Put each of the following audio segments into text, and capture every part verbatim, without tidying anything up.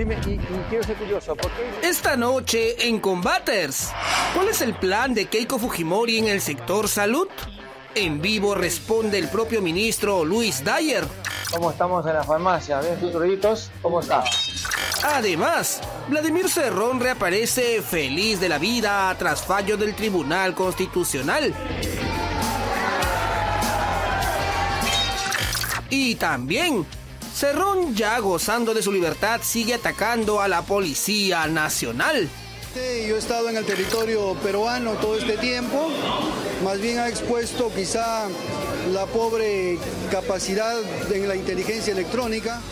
Dime, y, y quiero ser curioso, ¿por qué? Esta noche en Combaters, ¿cuál es el plan de Keiko Fujimori en el sector salud? En vivo responde el propio ministro Luis Dyer. ¿Cómo estamos en la farmacia? ¿Ven tus rollitos? ¿Cómo está? Además, Vladimir Cerrón reaparece feliz de la vida tras fallo del Tribunal Constitucional. Y también, Cerrón, ya gozando de su libertad, sigue atacando a la Policía Nacional. Yo he estado en el territorio peruano todo este tiempo, más bien ha expuesto quizá la pobre capacidad en la inteligencia electrónica.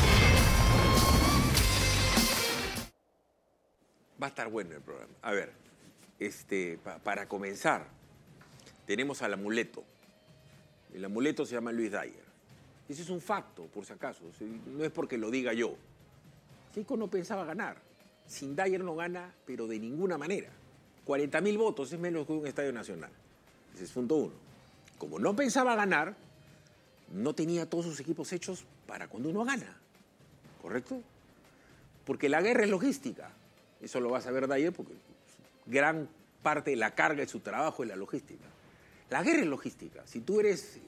Va a estar bueno el programa. A ver, este, pa, para comenzar, tenemos al amuleto. El amuleto se llama Luis Dyer. Ese es un facto, por si acaso. No es porque lo diga yo. Keiko no pensaba ganar. Sin Dyer no gana, pero de ninguna manera. cuarenta mil votos es menos que un estadio nacional. Ese es punto uno. Como no pensaba ganar, no tenía todos sus equipos hechos para cuando uno gana. ¿Correcto? Porque la guerra es logística. Eso lo va a saber Dyer porque gran parte de la carga de su trabajo es la logística. La guerra es logística. Si tú eres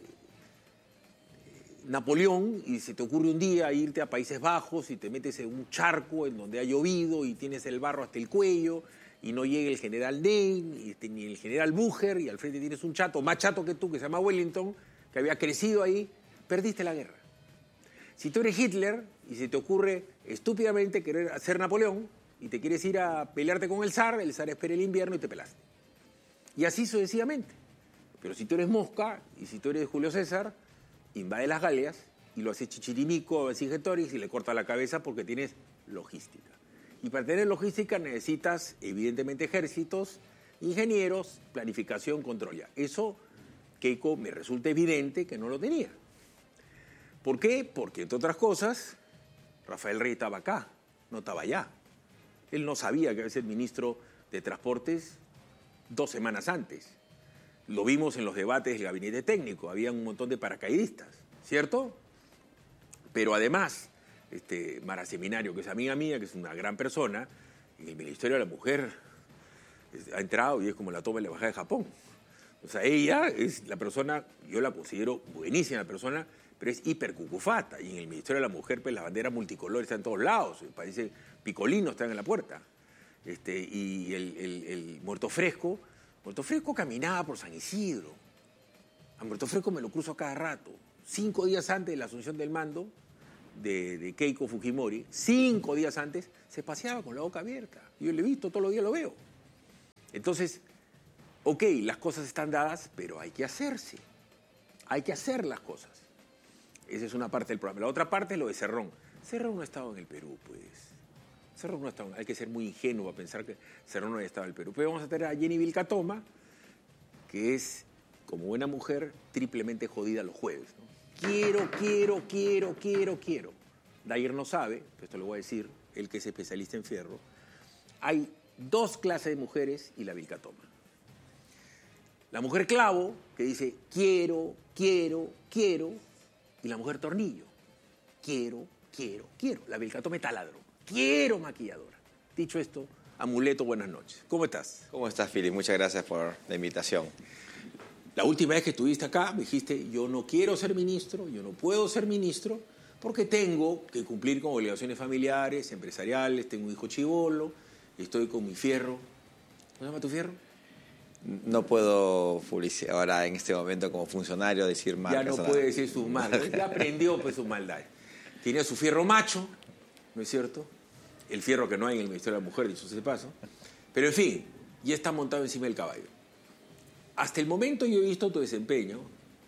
Napoleón y se te ocurre un día irte a Países Bajos y te metes en un charco en donde ha llovido y tienes el barro hasta el cuello y no llega el general Dane ni el general Bucher y al frente tienes un chato más chato que tú que se llama Wellington que había crecido ahí, perdiste la guerra. Si tú eres Hitler y se te ocurre estúpidamente querer ser Napoleón y te quieres ir a pelearte con el zar, el zar espera el invierno y te pelaste. Y así sucesivamente. Pero si tú eres Mosca y si tú eres Julio César, invade las Galias y lo hace Chichirimico o Vercingetorix y le corta la cabeza porque tienes logística. Y para tener logística necesitas, evidentemente, ejércitos, ingenieros, planificación, control. Ya. Eso, Keiko, me resulta evidente que no lo tenía. ¿Por qué? Porque, entre otras cosas, Rafael Rey estaba acá, no estaba allá. Él no sabía que iba a ser ministro de Transportes dos semanas antes. Lo vimos en los debates del gabinete técnico, había un montón de paracaidistas, ¿cierto? Pero además, este, Mara Seminario, que es amiga mía, que es una gran persona, en el Ministerio de la Mujer ha entrado y es como la toma y la bajada de Japón. O sea, ella es la persona, yo la considero buenísima persona, pero es hipercucufata. Y en el Ministerio de la Mujer, pues las banderas multicolores están en todos lados, parece picolinos están en la puerta. Este, y el, el, el Muerto Fresco, Muerto Fresco caminaba por San Isidro. A Muerto Fresco me lo cruzo a cada rato. Cinco días antes de la asunción del mando de, de Keiko Fujimori, cinco días antes, se paseaba con la boca abierta. Yo lo he visto, todos los días lo veo. Entonces, ok, las cosas están dadas, pero hay que hacerse. Hay que hacer las cosas. Esa es una parte del programa. La otra parte es lo de Cerrón. Cerrón no ha estado en el Perú, pues. Cerrón no ha estado, hay que ser muy ingenuo a pensar que Cerrón no haya estado en el Perú. Pero vamos a tener a Jenny Vilcatoma, que es, como buena mujer, triplemente jodida los jueves, ¿no? Quiero, quiero, quiero, quiero, quiero. Dyer no sabe, esto lo voy a decir, él que es especialista en fierro. Hay dos clases de mujeres y la Vilcatoma. La mujer clavo, que dice quiero, quiero, quiero, y la mujer tornillo. Quiero, quiero, quiero. La Vilcatoma es taladro. Quiero maquilladora. Dicho esto, amuleto, buenas noches. ¿Cómo estás? ¿Cómo estás, Fili? Muchas gracias por la invitación. La última vez que estuviste acá me dijiste, yo no quiero ser ministro, yo no puedo ser ministro, porque tengo que cumplir con obligaciones familiares, empresariales, tengo un hijo chibolo, estoy con mi fierro. ¿Cómo se llama tu fierro? No puedo publicitar ahora en este momento como funcionario decir marcas. Ya no puede decir sus maldades, ya aprendió pues sus maldades. Tiene su fierro macho, ¿no es cierto? El fierro que no hay en el Ministerio de la Mujer, dicho sea de paso. Pero en fin, ya está montado encima del caballo. Hasta el momento yo he visto tu desempeño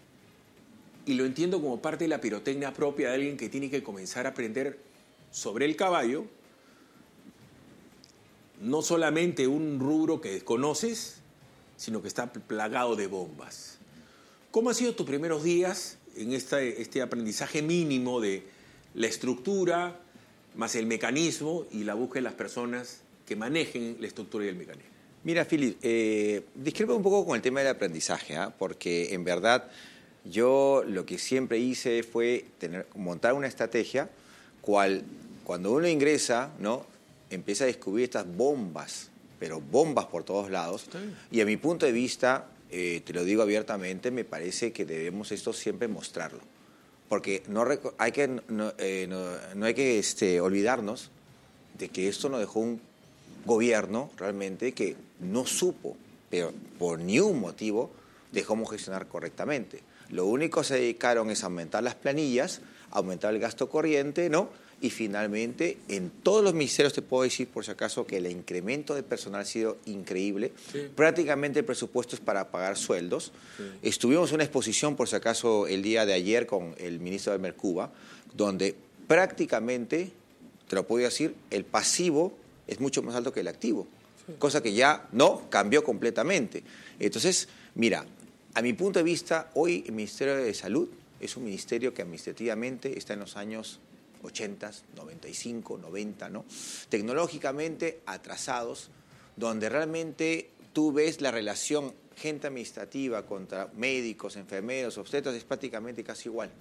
y lo entiendo como parte de la pirotecnia propia de alguien que tiene que comenzar a aprender sobre el caballo, no solamente un rubro que desconoces, sino que está plagado de bombas. ¿Cómo han sido tus primeros días en esta, este aprendizaje mínimo de la estructura, más el mecanismo y la búsqueda de las personas que manejen la estructura y el mecanismo? Mira, Philip, eh, discrepo un poco con el tema del aprendizaje, ¿eh? Porque en verdad yo lo que siempre hice fue tener, montar una estrategia cual cuando uno ingresa, ¿no? Empieza a descubrir estas bombas, pero bombas por todos lados. Y a mi punto de vista, eh, te lo digo abiertamente, me parece que debemos esto siempre mostrarlo. Porque no hay que, no, eh, no, no hay que este, olvidarnos de que esto nos dejó un gobierno realmente que no supo, pero por ni un motivo, de cómo gestionar correctamente. Lo único que se dedicaron es a aumentar las planillas, aumentar el gasto corriente, ¿no? Y finalmente, en todos los ministerios te puedo decir, por si acaso, que el incremento de personal ha sido increíble. Sí. Prácticamente el presupuesto es para pagar sueldos. Sí. Estuvimos en una exposición, por si acaso, el día de ayer con el ministro de Mercuba, donde prácticamente, te lo puedo decir, el pasivo es mucho más alto que el activo. Sí. Cosa que ya no cambió completamente. Entonces, mira, a mi punto de vista, hoy el Ministerio de Salud es un ministerio que administrativamente está en los años ochenta, noventa y cinco, noventa, ¿no? Tecnológicamente atrasados, donde realmente tú ves la relación gente administrativa contra médicos, enfermeros, obstetras, es prácticamente casi igual.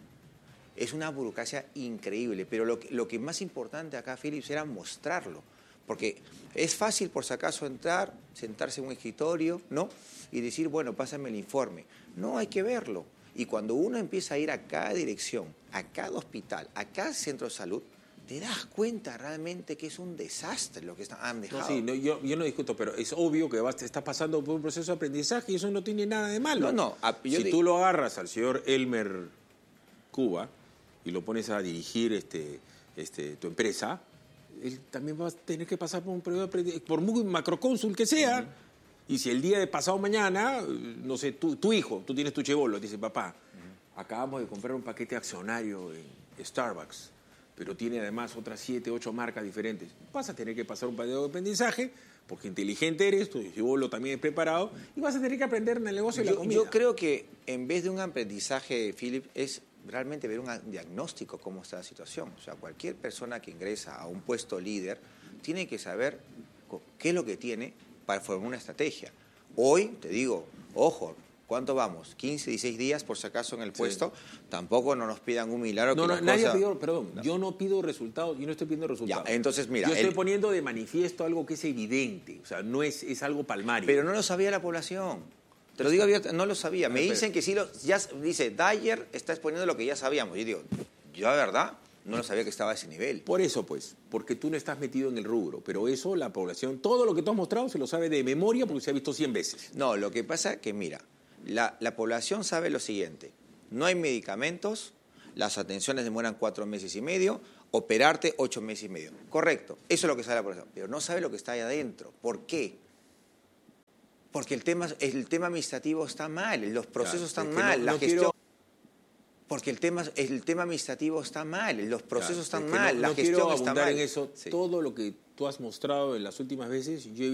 Es una burocracia increíble, pero lo que, lo que más importante acá, Philips, era mostrarlo. Porque es fácil, por si acaso, entrar, sentarse en un escritorio, ¿no? Y decir, bueno, pásame el informe. No, hay que verlo. Y cuando uno empieza a ir a cada dirección, a cada hospital, a cada centro de salud, te das cuenta realmente que es un desastre lo que han dejado. No, sí, no, yo, yo no discuto, pero es obvio que vas, te estás pasando por un proceso de aprendizaje y eso no tiene nada de malo. No, no. A, yo si te... tú lo agarras al señor Elmer Cuba y lo pones a dirigir este, este, tu empresa, él también va a tener que pasar por un periodo de aprendizaje, por muy macrocónsul que sea. Uh-huh. Y si el día de pasado mañana, no sé, tu, tu hijo, tú tienes tu chebolo, dice, papá, uh-huh, acabamos de comprar un paquete accionario en Starbucks, pero tiene además otras siete, ocho marcas diferentes. Vas a tener que pasar un periodo de aprendizaje, porque inteligente eres, tu chebolo también es preparado, y vas a tener que aprender en el negocio de yo, la comida. Yo creo que en vez de un aprendizaje, Philip, es realmente ver un diagnóstico cómo está la situación. O sea, cualquier persona que ingresa a un puesto líder tiene que saber qué es lo que tiene para formar una estrategia. Hoy, te digo, ojo, ¿cuánto vamos? quince, dieciséis días, por si acaso, en el puesto. Sí. Tampoco no nos pidan un milagro. No, que no, las nadie cosas... pidió, perdón, no. Yo no pido resultados, yo no estoy pidiendo resultados. Ya, entonces, mira... Yo estoy el... poniendo de manifiesto algo que es evidente, o sea, no es, es algo palmario. Pero no lo sabía la población. Te lo digo abierto, no lo sabía. Me dicen que sí, lo, ya dice, Dyer está exponiendo lo que ya sabíamos. Yo digo, yo, la verdad... no lo sabía que estaba a ese nivel. Por eso, pues, porque tú no estás metido en el rubro, pero eso la población, todo lo que tú has mostrado se lo sabe de memoria porque se ha visto cien veces. No, lo que pasa es que, mira, la, la población sabe lo siguiente, no hay medicamentos, las atenciones demoran cuatro meses y medio, operarte ocho meses y medio. Correcto, eso es lo que sabe la población, pero no sabe lo que está ahí adentro. ¿Por qué? Porque el tema, el tema administrativo está mal, los procesos claro, están mal, no, la no gestión... Quiero... Porque el tema, el tema administrativo está mal, los procesos claro, están mal, no, la no gestión quiero está abundar mal. En eso, sí. Todo lo que tú has mostrado en las últimas veces, yo he